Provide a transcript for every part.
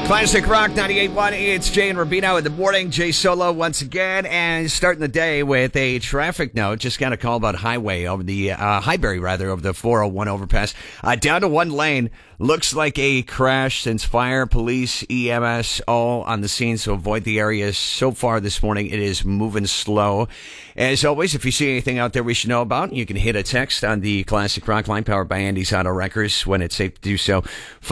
Classic Rock 98.1. It's Jay and Rubino in the morning. Jay Solo once again, and starting the day with a traffic note. Just got a call about Highway over the Highbury, rather, over the 401 overpass. Down to one lane. Looks like a crash since fire, police, EMS, all on the scene, so avoid the area. So far this morning, it is moving slow. As always, if you see anything out there we should know about, you can hit a text on the Classic Rock line powered by Andy's Auto Wreckers when it's safe to do so.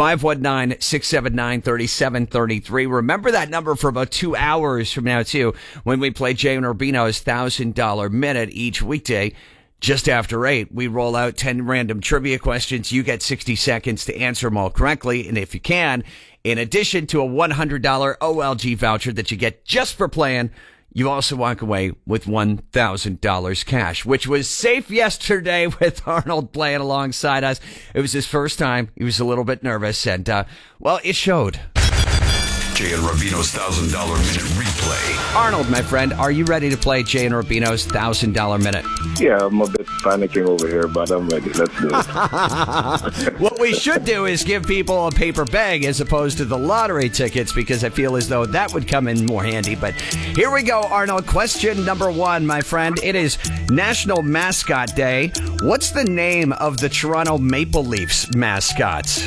519-679-3733. Remember that number for about 2 hours from now, too, when we play Jay and Rubino's $1,000 Minute each weekday. Just after 8, we roll out 10 random trivia questions. You get 60 seconds to answer them all correctly. And if you can, in addition to a $100 OLG voucher that you get just for playing, you also walk away with $1,000 cash, which was safe yesterday with Arnold playing alongside us. It was his first time. He was a little bit nervous, and, well, it showed. Jay and Rubino's $1,000 Minute replay. Arnold, my friend, are you ready to play Jay and Rubino's $1,000 Minute? Yeah, I'm a bit panicking over here, but I'm ready. Let's do it. What we should do is give people a paper bag as opposed to the lottery tickets, because I feel as though that would come in more handy. But here we go, Arnold. Question number 1, my friend. It is National Mascot Day. What's the name of the Toronto Maple Leafs mascots?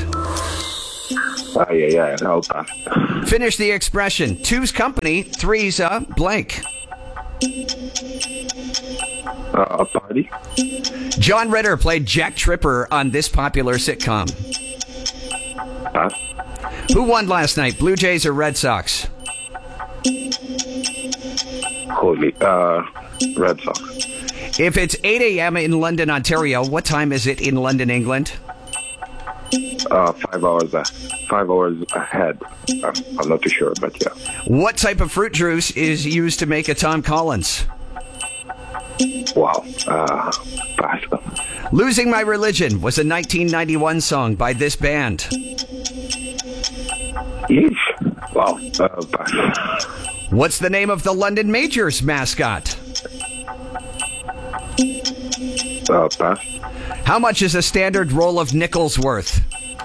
Yeah, I'll pass. Finish the expression. Two's company, three's a blank. A party? John Ritter played Jack Tripper on this popular sitcom. Pass. Who won last night, Blue Jays or Red Sox? Red Sox. If it's 8 a.m. in London, Ontario, what time is it in London, England? 5 hours ahead. I'm not too sure, but yeah. What type of fruit juice is used to make a Tom Collins? Wow. Pass. Losing My Religion was a 1991 song by this band. Yeesh. Wow. Pass. What's the name of the London Majors mascot? Pass. How much is a standard roll of nickels worth?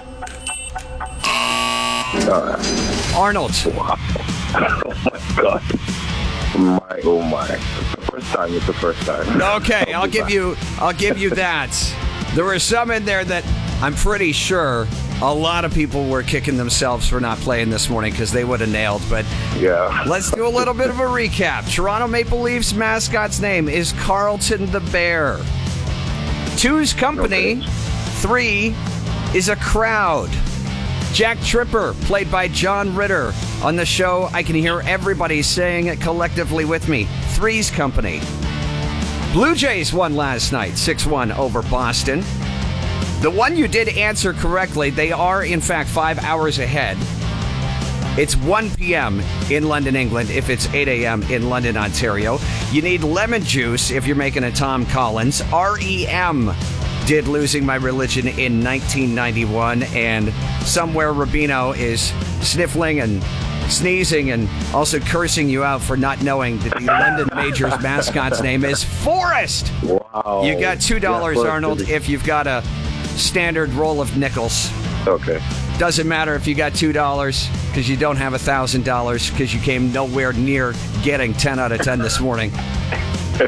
Arnold. Wow. Oh my God. Oh my. It's the first time. Okay, I'll give you that. There were some in there that I'm pretty sure a lot of people were kicking themselves for not playing this morning because they would have nailed. But yeah, let's do a little bit of a recap. Toronto Maple Leafs mascot's name is Carlton the Bear. Two's company. Okay. 3 is a crowd. Jack Tripper, played by John Ritter. On the show, I can hear everybody saying it collectively with me. Three's company. Blue Jays won last night, 6-1 over Boston. The one you did answer correctly, they are, in fact, 5 hours ahead. It's 1 p.m. in London, England, if it's 8 a.m. in London, Ontario. You need lemon juice if you're making a Tom Collins. R.E.M. did Losing My Religion in 1991, and somewhere Rubino is sniffling and sneezing and also cursing you out for not knowing that the London Majors mascot's name is Forrest. Wow. You got $2, Yeah, Arnold, if you've got a standard roll of nickels. Okay. Doesn't matter if you got $2 because you don't have $1,000 because you came nowhere near getting 10 out of 10 this morning. Jay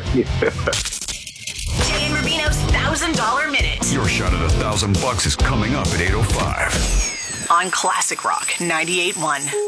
and Rubino's $1,000 Minute. Your shot at $1,000 is coming up at 8:05. On Classic Rock 98.1.